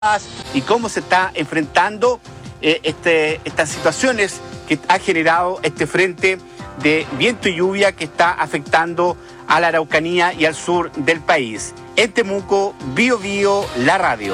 y cómo se está enfrentando estas situaciones que ha generado este frente de viento y lluvia que está afectando a la Araucanía y al sur del país. En Temuco, Bío Bío, la radio.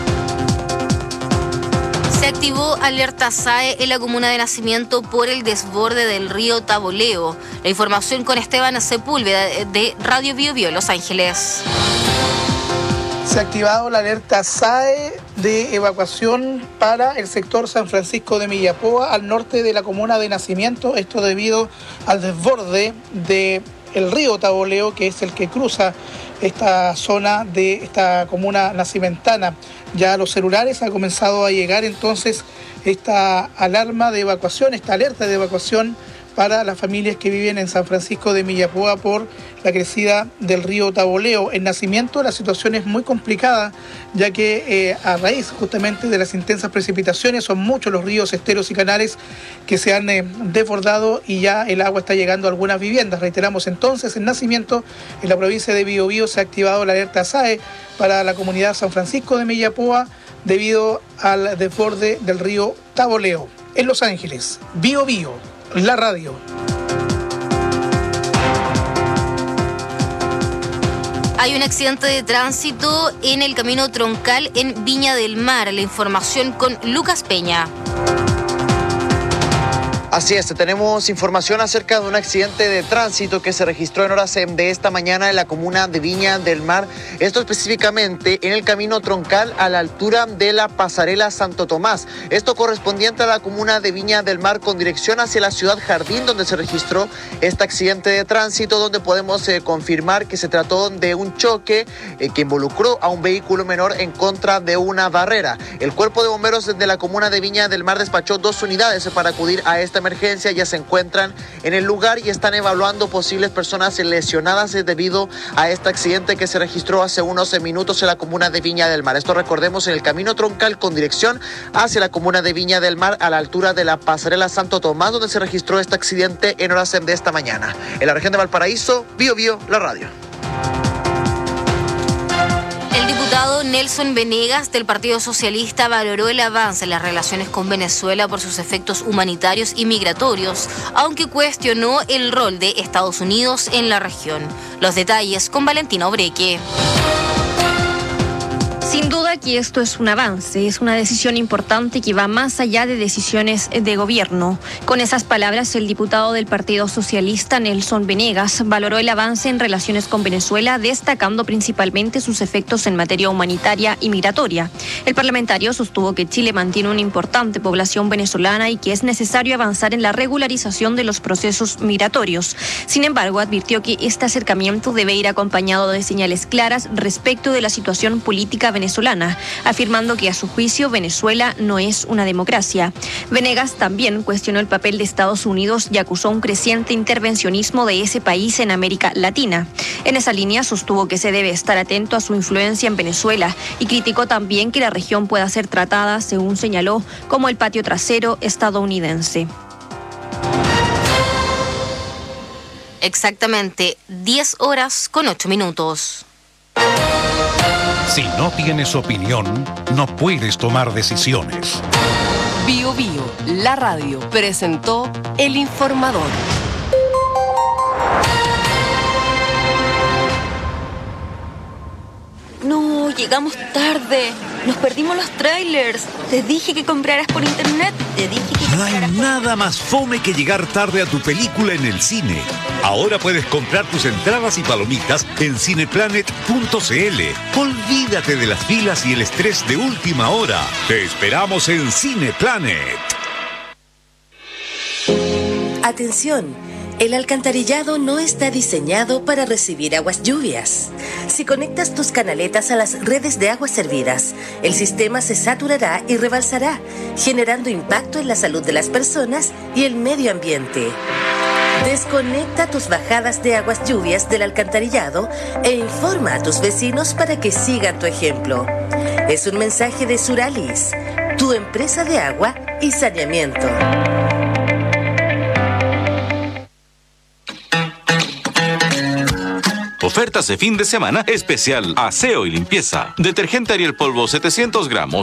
Se activó alerta SAE en la comuna de Nacimiento por el desborde del río Taboleo. La información con Esteban Sepúlveda de Radio Bío Bío, Los Ángeles. Se ha activado la alerta SAE de evacuación para el sector San Francisco de Millapoa, al norte de la comuna de Nacimiento. Esto debido al desborde del río Taboleo, que es el que cruza esta zona de esta comuna nacimentana. Ya a los celulares ha comenzado a llegar entonces esta alarma de evacuación, esta alerta de evacuación para las familias que viven en San Francisco de Millapoa por la crecida del río Taboleo. En Nacimiento la situación es muy complicada, ya que a raíz justamente de las intensas precipitaciones son muchos los ríos, esteros y canales que se han desbordado y ya el agua está llegando a algunas viviendas. Reiteramos entonces, en Nacimiento, en la provincia de Bío Bío, se ha activado la alerta SAE para la comunidad San Francisco de Millapoa debido al desborde del río Taboleo. En Los Ángeles, Bío Bío, la radio. Hay un accidente de tránsito en el camino troncal en Viña del Mar. La información con Lucas Peña. Así es, tenemos información acerca de un accidente de tránsito que se registró en horas de esta mañana en la comuna de Viña del Mar. Esto específicamente en el camino troncal a la altura de la pasarela Santo Tomás. Esto correspondiente a la comuna de Viña del Mar con dirección hacia la ciudad Jardín, donde se registró este accidente de tránsito, donde podemos confirmar que se trató de un choque que involucró a un vehículo menor en contra de una barrera. El cuerpo de bomberos de la comuna de Viña del Mar despachó 2 unidades para acudir a esta emergencia. Ya se encuentran en el lugar y están evaluando posibles personas lesionadas debido a este accidente que se registró hace unos minutos en la comuna de Viña del Mar. Esto, recordemos, en el camino troncal con dirección hacia la comuna de Viña del Mar a la altura de la pasarela Santo Tomás, donde se registró este accidente en horas de esta mañana. En la región de Valparaíso, Bío Bío, la radio. El diputado Nelson Venegas del Partido Socialista valoró el avance en las relaciones con Venezuela por sus efectos humanitarios y migratorios, aunque cuestionó el rol de Estados Unidos en la región. Los detalles con Valentina Obreque. Sin duda que esto es un avance, es una decisión importante que va más allá de decisiones de gobierno. Con esas palabras, el diputado del Partido Socialista, Nelson Venegas, valoró el avance en relaciones con Venezuela, destacando principalmente sus efectos en materia humanitaria y migratoria. El parlamentario sostuvo que Chile mantiene una importante población venezolana y que es necesario avanzar en la regularización de los procesos migratorios. Sin embargo, advirtió que este acercamiento debe ir acompañado de señales claras respecto de la situación política venezolana, afirmando que a su juicio Venezuela no es una democracia. Venegas también cuestionó el papel de Estados Unidos y acusó un creciente intervencionismo de ese país en América Latina. En esa línea sostuvo que se debe estar atento a su influencia en Venezuela y criticó también que la región pueda ser tratada, según señaló, como el patio trasero estadounidense. Exactamente 10:08. Si no tienes opinión, no puedes tomar decisiones. Bío Bío, la radio, presentó El Informador. No, llegamos tarde. Nos perdimos los trailers. Te dije que compraras por internet. No hay nada más fome que llegar tarde a tu película en el cine. Ahora puedes comprar tus entradas y palomitas en cineplanet.cl. Olvídate de las filas y el estrés de última hora. Te esperamos en Cineplanet. Atención. El alcantarillado no está diseñado para recibir aguas lluvias. Si conectas tus canaletas a las redes de aguas servidas, el sistema se saturará y rebalsará, generando impacto en la salud de las personas y el medio ambiente. Desconecta tus bajadas de aguas lluvias del alcantarillado e informa a tus vecinos para que sigan tu ejemplo. Es un mensaje de Suralis, tu empresa de agua y saneamiento. Oferta Ofertas de fin de semana especial aseo y limpieza. Detergente Ariel polvo 700 gramos